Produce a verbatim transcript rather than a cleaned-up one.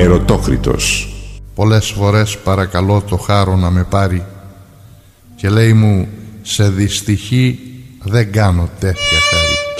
Ερωτόκριτος. Πολλές φορές παρακαλώ το Χάρο να με πάρει και λέει μου, σε δυστυχή δεν κάνω τέτοια χάρη.